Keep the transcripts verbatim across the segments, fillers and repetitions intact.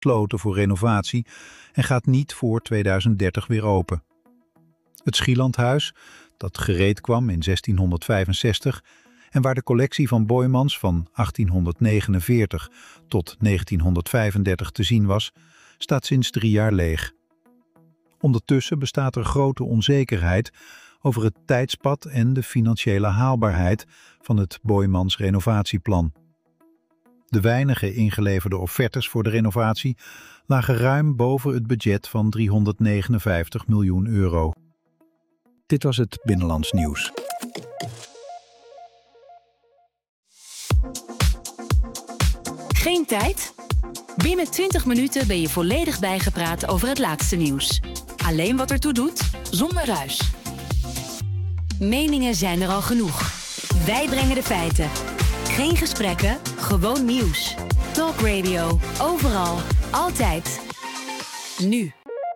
gesloten voor renovatie en gaat niet voor tweeduizend dertig weer open. Het Schielandhuis, dat gereed kwam in zestienhonderdvijfenzestig en waar de collectie van Boijmans van achttienhonderdnegenenveertig tot negentienhonderdvijfendertig te zien was, staat sinds drie jaar leeg. Ondertussen bestaat er grote onzekerheid over het tijdspad en de financiële haalbaarheid van het Boijmans renovatieplan. De weinige ingeleverde offertes voor de renovatie lagen ruim boven het budget van driehonderdnegenenvijftig miljoen euro. Dit was het Binnenlands Nieuws. Geen tijd? Binnen twintig minuten ben je volledig bijgepraat over het laatste nieuws. Alleen wat ertoe doet, zonder ruis. Meningen zijn er al genoeg. Wij brengen de feiten. Geen gesprekken, gewoon nieuws. Talk Radio, overal, altijd. Nu.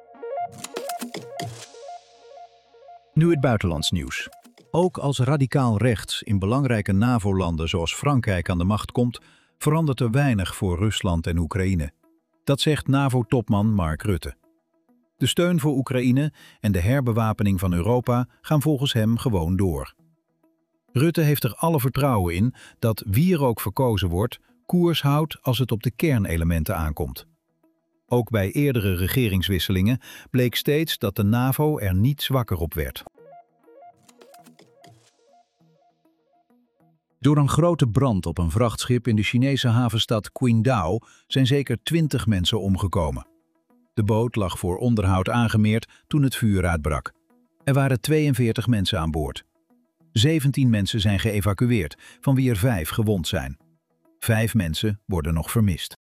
Nu het buitenlands nieuws. Ook als radicaal rechts in belangrijke NAVO-landen zoals Frankrijk aan de macht komt, verandert er weinig voor Rusland en Oekraïne. Dat zegt NAVO-topman Mark Rutte. De steun voor Oekraïne en de herbewapening van Europa gaan volgens hem gewoon door. Rutte heeft er alle vertrouwen in dat wie er ook verkozen wordt, koers houdt als het op de kernelementen aankomt. Ook bij eerdere regeringswisselingen bleek steeds dat de NAVO er niet zwakker op werd. Door een grote brand op een vrachtschip in de Chinese havenstad Qingdao zijn zeker twintig mensen omgekomen. De boot lag voor onderhoud aangemeerd toen het vuur uitbrak. Er waren tweeënveertig mensen aan boord. zeventien mensen zijn geëvacueerd, van wie er vijf gewond zijn. Vijf mensen worden nog vermist.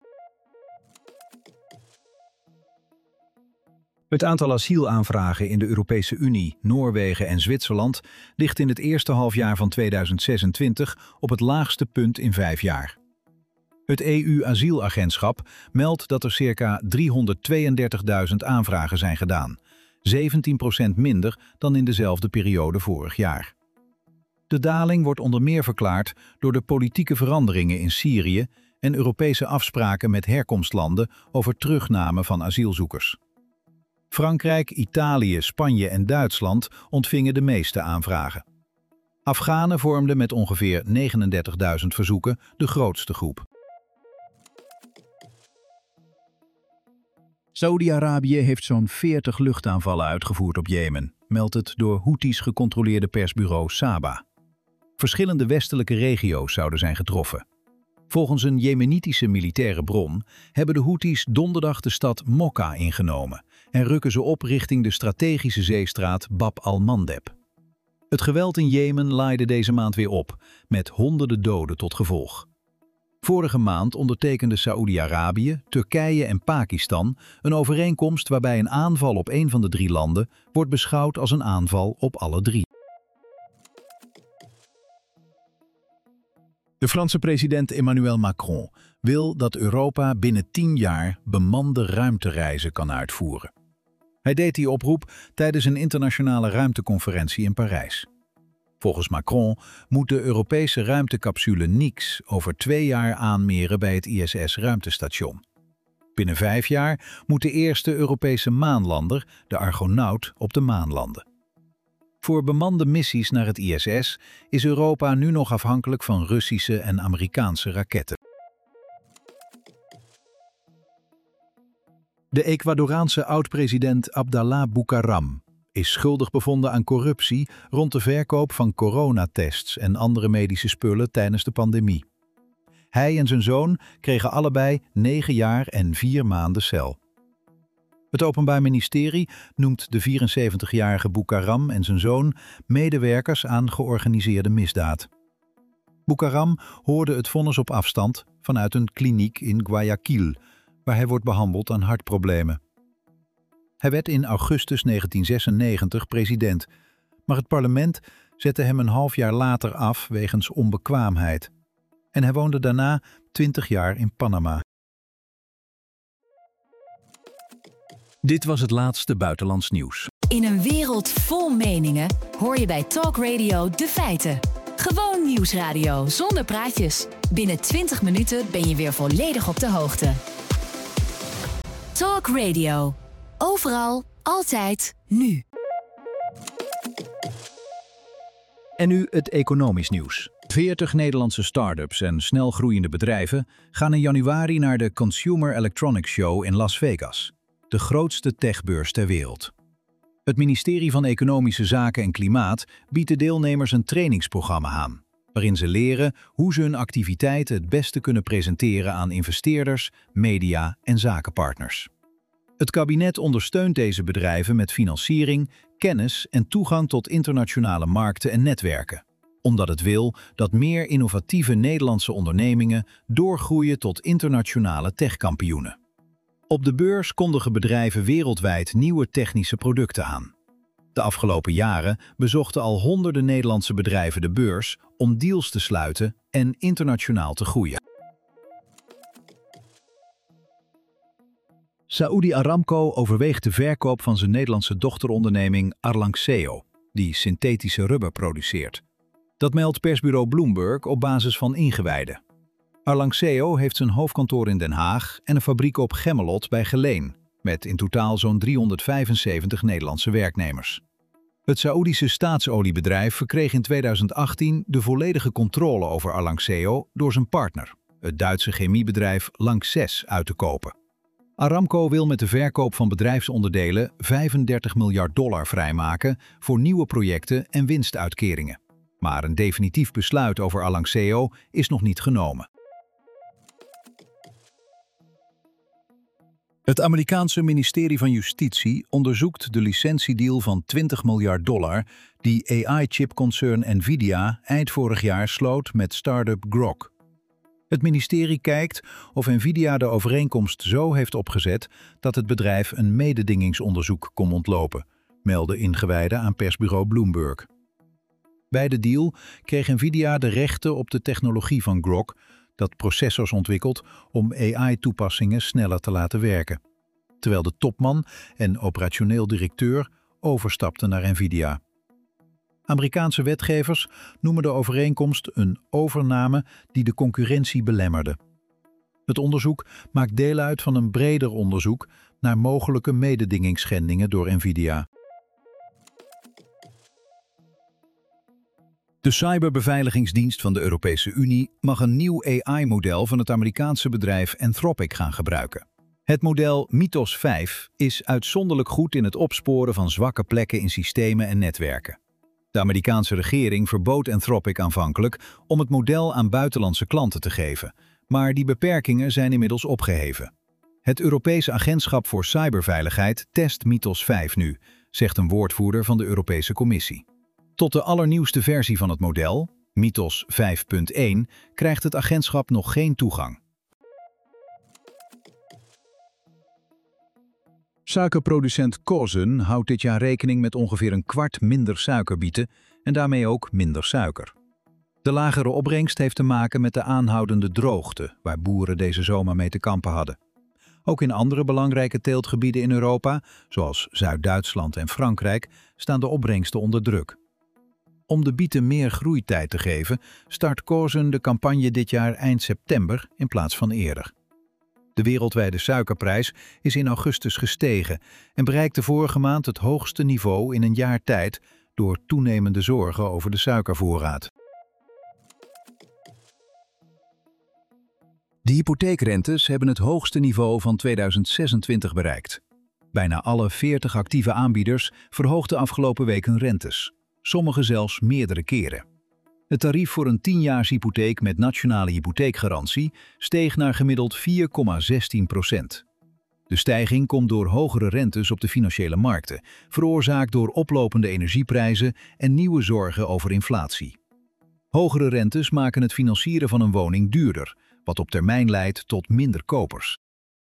Het aantal asielaanvragen in de Europese Unie, Noorwegen en Zwitserland ligt in het eerste halfjaar van tweeduizend zesentwintig op het laagste punt in vijf jaar. Het E U-asielagentschap meldt dat er circa driehonderdtweeëndertigduizend aanvragen zijn gedaan, zeventien procent minder dan in dezelfde periode vorig jaar. De daling wordt onder meer verklaard door de politieke veranderingen in Syrië en Europese afspraken met herkomstlanden over terugname van asielzoekers. Frankrijk, Italië, Spanje en Duitsland ontvingen de meeste aanvragen. Afghanen vormden met ongeveer negenendertigduizend verzoeken de grootste groep. Saoedi-Arabië heeft zo'n veertig luchtaanvallen uitgevoerd op Jemen, meldt het door Houthis gecontroleerde persbureau Saba. Verschillende westelijke regio's zouden zijn getroffen. Volgens een jemenitische militaire bron hebben de Houthis donderdag de stad Mokka ingenomen en rukken ze op richting de strategische zeestraat Bab al-Mandeb. Het geweld in Jemen laaide deze maand weer op, met honderden doden tot gevolg. Vorige maand ondertekenden Saoedi-Arabië, Turkije en Pakistan een overeenkomst waarbij een aanval op een van de drie landen wordt beschouwd als een aanval op alle drie. De Franse president Emmanuel Macron wil dat Europa binnen tien jaar bemande ruimtereizen kan uitvoeren. Hij deed die oproep tijdens een internationale ruimteconferentie in Parijs. Volgens Macron moet de Europese ruimtecapsule Nix over twee jaar aanmeren bij het I S S-ruimtestation. Binnen vijf jaar moet de eerste Europese maanlander, de Argonaut, op de maan landen. Voor bemande missies naar het I S S is Europa nu nog afhankelijk van Russische en Amerikaanse raketten. De Ecuadoraanse oud-president Abdallah Bucaram is schuldig bevonden aan corruptie rond de verkoop van coronatests en andere medische spullen tijdens de pandemie. Hij en zijn zoon kregen allebei negen jaar en vier maanden cel. Het Openbaar Ministerie noemt de vierenzeventigjarige Bucaram en zijn zoon medewerkers aan georganiseerde misdaad. Bucaram hoorde het vonnis op afstand vanuit een kliniek in Guayaquil, waar hij wordt behandeld aan hartproblemen. Hij werd in augustus negentien zesennegentig president, maar het parlement zette hem een half jaar later af wegens onbekwaamheid. En hij woonde daarna twintig jaar in Panama. Dit was het laatste buitenlands nieuws. In een wereld vol meningen hoor je bij Talk Radio de feiten. Gewoon nieuwsradio zonder praatjes. Binnen twintig minuten ben je weer volledig op de hoogte. Talk Radio. Overal, altijd, nu. En nu het economisch nieuws. veertig Nederlandse start-ups en snel groeiende bedrijven gaan in januari naar de Consumer Electronics Show in Las Vegas, de grootste techbeurs ter wereld. Het ministerie van Economische Zaken en Klimaat biedt de deelnemers een trainingsprogramma aan, waarin ze leren hoe ze hun activiteiten het beste kunnen presenteren aan investeerders, media en zakenpartners. Het kabinet ondersteunt deze bedrijven met financiering, kennis en toegang tot internationale markten en netwerken, omdat het wil dat meer innovatieve Nederlandse ondernemingen doorgroeien tot internationale techkampioenen. Op de beurs kondigen bedrijven wereldwijd nieuwe technische producten aan. De afgelopen jaren bezochten al honderden Nederlandse bedrijven de beurs om deals te sluiten en internationaal te groeien. Saudi Aramco overweegt de verkoop van zijn Nederlandse dochteronderneming Arlanxeo, die synthetische rubber produceert. Dat meldt persbureau Bloomberg op basis van ingewijden. Arlanxeo heeft zijn hoofdkantoor in Den Haag en een fabriek op Gemmelot bij Geleen, met in totaal zo'n driehonderdvijfenzeventig Nederlandse werknemers. Het Saoedische staatsoliebedrijf verkreeg in tweeduizend achttien de volledige controle over Arlanxeo door zijn partner, het Duitse chemiebedrijf Lanxess, uit te kopen. Aramco wil met de verkoop van bedrijfsonderdelen vijfendertig miljard dollar vrijmaken voor nieuwe projecten en winstuitkeringen. Maar een definitief besluit over Arlanxeo is nog niet genomen. Het Amerikaanse ministerie van Justitie onderzoekt de licentiedeal van twintig miljard dollar die A I-chipconcern Nvidia eind vorig jaar sloot met start-up Grok. Het ministerie kijkt of Nvidia de overeenkomst zo heeft opgezet dat het bedrijf een mededingingsonderzoek kon ontlopen, melden ingewijden aan persbureau Bloomberg. Bij de deal kreeg Nvidia de rechten op de technologie van Grok, dat processors ontwikkelt om A I-toepassingen sneller te laten werken, terwijl de topman en operationeel directeur overstapten naar Nvidia. Amerikaanse wetgevers noemen de overeenkomst een overname die de concurrentie belemmerde. Het onderzoek maakt deel uit van een breder onderzoek naar mogelijke mededingingsschendingen door Nvidia. De cyberbeveiligingsdienst van de Europese Unie mag een nieuw A I-model van het Amerikaanse bedrijf Anthropic gaan gebruiken. Het model Mythos vijf is uitzonderlijk goed in het opsporen van zwakke plekken in systemen en netwerken. De Amerikaanse regering verbood Anthropic aanvankelijk om het model aan buitenlandse klanten te geven, maar die beperkingen zijn inmiddels opgeheven. Het Europese Agentschap voor Cyberveiligheid test Mythos vijf nu, zegt een woordvoerder van de Europese Commissie. Tot de allernieuwste versie van het model, Mythos vijf punt één, krijgt het agentschap nog geen toegang. Suikerproducent Kozen houdt dit jaar rekening met ongeveer een kwart minder suikerbieten en daarmee ook minder suiker. De lagere opbrengst heeft te maken met de aanhoudende droogte, waar boeren deze zomer mee te kampen hadden. Ook in andere belangrijke teeltgebieden in Europa, zoals Zuid-Duitsland en Frankrijk, staan de opbrengsten onder druk. Om de bieten meer groeitijd te geven, start Kozen de campagne dit jaar eind september in plaats van eerder. De wereldwijde suikerprijs is in augustus gestegen en bereikte vorige maand het hoogste niveau in een jaar tijd door toenemende zorgen over de suikervoorraad. De hypotheekrentes hebben het hoogste niveau van tweeduizend zesentwintig bereikt. Bijna alle veertig actieve aanbieders verhoogden afgelopen week hun rentes, sommige zelfs meerdere keren. Het tarief voor een tienjaarshypotheek met nationale hypotheekgarantie steeg naar gemiddeld vier komma zestien procent. De stijging komt door hogere rentes op de financiële markten, veroorzaakt door oplopende energieprijzen en nieuwe zorgen over inflatie. Hogere rentes maken het financieren van een woning duurder, wat op termijn leidt tot minder kopers.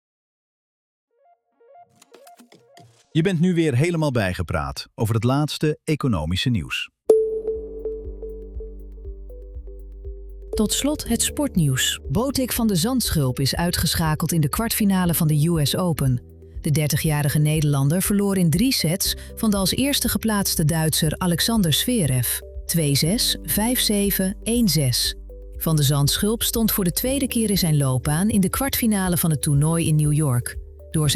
Je bent nu weer helemaal bijgepraat over het laatste economische nieuws. Tot slot het sportnieuws. Botic van de Zandschulp is uitgeschakeld in de kwartfinale van de U S Open. De dertigjarige Nederlander verloor in drie sets van de als eerste geplaatste Duitser Alexander Zverev. twee zes, vijf zeven, één zes. Van de Zandschulp stond voor de tweede keer in zijn loopbaan in de kwartfinale van het toernooi in New York.